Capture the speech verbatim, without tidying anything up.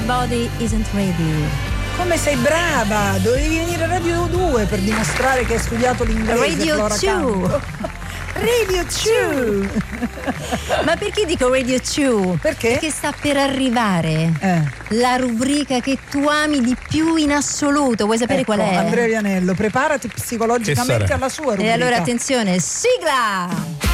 body isn't ready. Come sei brava! Dovevi venire a Radio due per dimostrare che hai studiato l'inglese. Radio Flora due. Canto. Radio due. Ma perché dico Radio due? Perché? Perché sta per arrivare Eh. la rubrica che tu ami di più in assoluto. Vuoi sapere Ecco, qual è? Andrea Vianello, preparati psicologicamente alla sua rubrica. E allora attenzione, sigla!